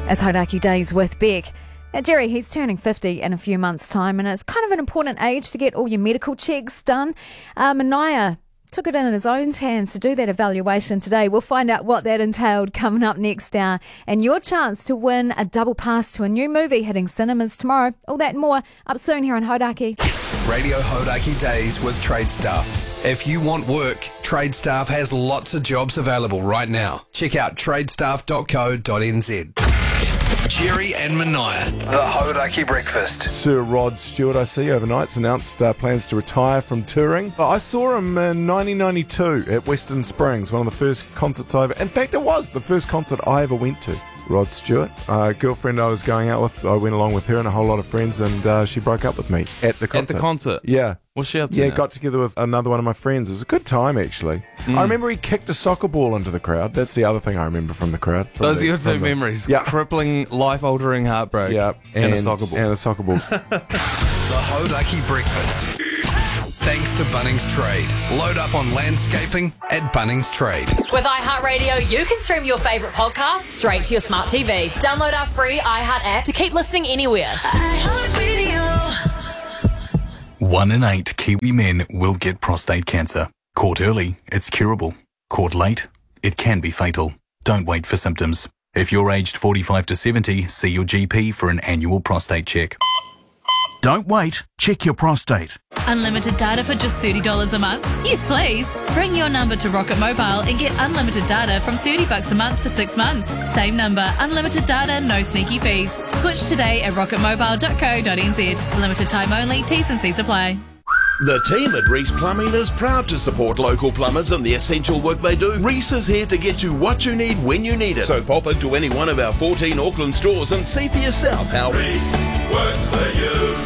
As Hauraki Days with Beck. Now, Jerry, he's turning 50 in a few months' time, and it's kind of an important age to get all your medical checks done. Manaya took it in his own hands to do that evaluation today. We'll find out what that entailed coming up next hour. And your chance to win a double pass to a new movie hitting cinemas tomorrow. All that and more up soon here on Hauraki. Radio Hauraki Days with Trade Staff. If you want work, Trade Staff has lots of jobs available right now. Check out tradestaff.co.nz. Jerry and Manaya, the Hauraki Breakfast. Sir Rod Stewart, I see, overnight's announced plans to retire from touring. I saw him in 1992 at Western Springs, one of the first concerts I ever... In fact, it was the first concert I ever went to. Rod Stewart, a girlfriend I was going out with, I went along with her and a whole lot of friends, and she broke up with me at the concert. At the concert? Yeah. What's she up to? Yeah, now? got together with another one of my friends. It was a good time, actually. I remember he kicked a soccer ball into the crowd. That's the other thing I remember from the crowd. Those are your two memories. Yeah. Crippling, life-altering heartbreak. Yeah. And a soccer ball. And a soccer ball. The Hauraki Breakfast. Thanks to Bunnings Trade. Load up on landscaping at Bunnings Trade. With iHeartRadio, you can stream your favourite podcasts straight to your smart TV. Download our free iHeart app to keep listening anywhere. iHeartRadio. 1 in 8 Kiwi men will get prostate cancer. Caught early, it's curable. Caught late, it can be fatal. Don't wait for symptoms. If you're aged 45 to 70, see your GP for an annual prostate check. Don't wait. Check your prostate. Unlimited data for just $30 a month? Yes, please. Bring your number to Rocket Mobile and get unlimited data from $30 a month for 6 months. Same number, unlimited data, no sneaky fees. Switch today at rocketmobile.co.nz. Limited time only, T's and C's apply. The team at Reese Plumbing is proud to support local plumbers and the essential work they do. Reese is here to get you what you need when you need it. So pop into any one of our 14 Auckland stores and see for yourself how Reese works for you.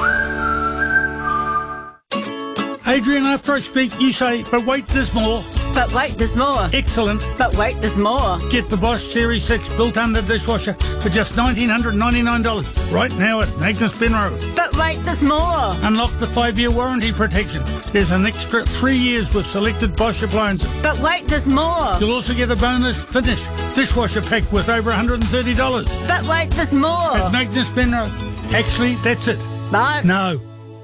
Adrian, after I speak, you say, but wait, there's more. But wait, there's more. Excellent. But wait, there's more. Get the Bosch Series 6 built-under dishwasher for just $1,999 right now at Magnus Penrose. But wait, there's more. Unlock the 5-year warranty protection. There's an extra 3 years with selected Bosch appliances. But wait, there's more. You'll also get a bonus Finish dishwasher pack worth over $130. But wait, there's more. At Magnus Penrose. Actually, that's it. No.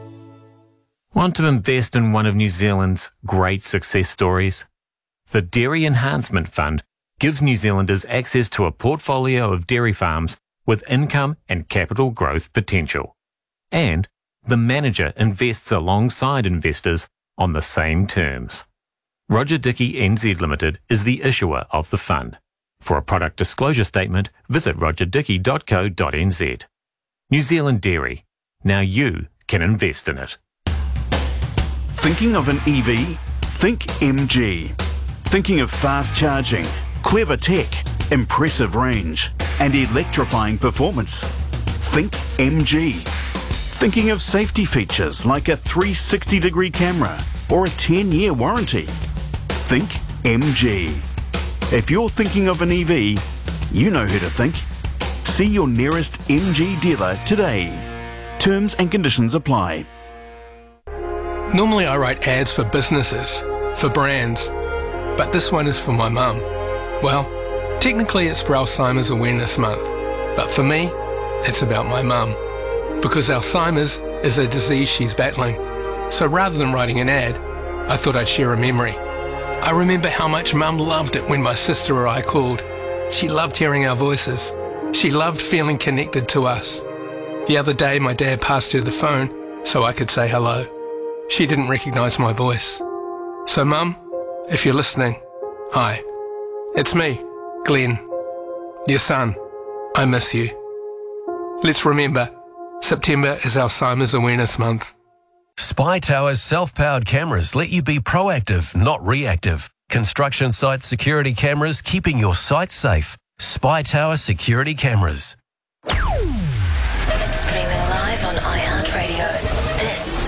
Want to invest in one of New Zealand's great success stories? The Dairy Enhancement Fund gives New Zealanders access to a portfolio of dairy farms with income and capital growth potential. And the manager invests alongside investors on the same terms. Roger Dickey NZ Limited is the issuer of the fund. For a product disclosure statement, visit rogerdickey.co.nz. New Zealand Dairy. Now you can invest in it. Thinking of an EV? Think MG. Thinking of fast charging, clever tech, impressive range, and electrifying performance? Think MG. Thinking of safety features like a 360-degree camera or a 10-year warranty? Think MG. If you're thinking of an EV, you know who to think. See your nearest MG dealer today. Terms and conditions apply. Normally I write ads for businesses, for brands, but this one is for my mum. Well, technically it's for Alzheimer's Awareness Month, but for me, it's about my mum. Because Alzheimer's is a disease she's battling. So rather than writing an ad, I thought I'd share a memory. I remember how much Mum loved it when my sister or I called. She loved hearing our voices. She loved feeling connected to us. The other day my dad passed her the phone so I could say hello. She didn't recognise my voice. So Mum, if you're listening, hi. It's me, Glenn, your son. I miss you. Let's remember, September is Alzheimer's Awareness Month. Spy Tower's self-powered cameras let you be proactive, not reactive. Construction site security cameras keeping your site safe. Spy Tower security cameras. Streaming live on iHeartRadio. This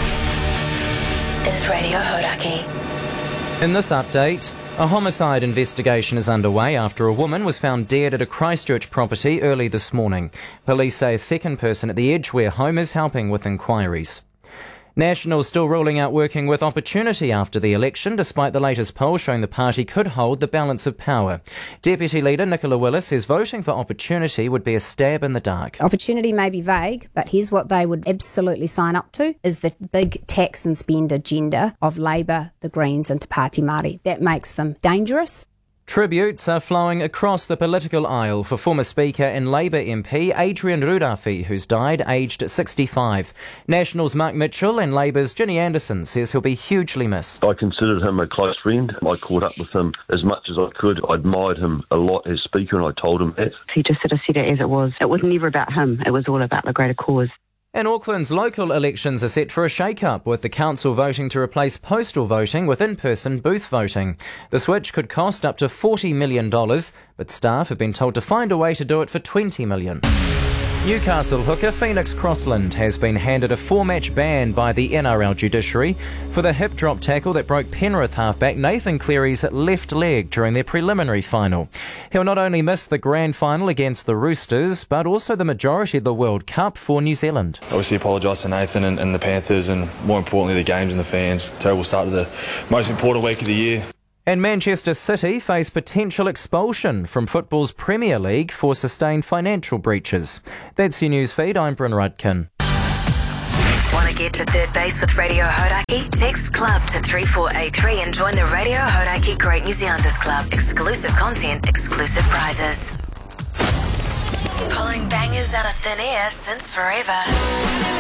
is Radio Hauraki. In this update, a homicide investigation is underway after a woman was found dead at a Christchurch property early this morning. Police say a second person at the Edgware home is helping with inquiries. Nationals still ruling out working with Opportunity after the election, despite the latest poll showing the party could hold the balance of power. Deputy Leader Nicola Willis says voting for Opportunity would be a stab in the dark. Opportunity may be vague, but here's what they would absolutely sign up to, is the big tax and spend agenda of Labour, the Greens and Te Pāti Māori. That makes them dangerous. Tributes are flowing across the political aisle for former Speaker and Labour MP Adrian Rurafi, who's died aged 65. Nationals' Mark Mitchell and Labour's Ginny Anderson says he'll be hugely missed. I considered him a close friend. I caught up with him as much as I could. I admired him a lot as Speaker, and I told him that. He just sort of said it as it was. It was never about him. It was all about the greater cause. And Auckland's local elections are set for a shake-up, with the council voting to replace postal voting with in-person booth voting. The switch could cost up to $40 million, but staff have been told to find a way to do it for $20 million. Newcastle hooker Phoenix Crossland has been handed a 4-match ban by the NRL judiciary for the hip drop tackle that broke Penrith halfback Nathan Cleary's left leg during their preliminary final. He'll not only miss the grand final against the Roosters, but also the majority of the World Cup for New Zealand. Obviously apologise to Nathan and the Panthers, and more importantly the games and the fans. Terrible start to the most important week of the year. And Manchester City face potential expulsion from football's Premier League for sustained financial breaches. That's your news feed. I'm Bryn Rudkin. Want to get to third base with Radio Hodaki? Text CLUB to 3483 and join the Radio Hodaki Great New Zealanders Club. Exclusive content, exclusive prizes. Pulling bangers out of thin air since forever.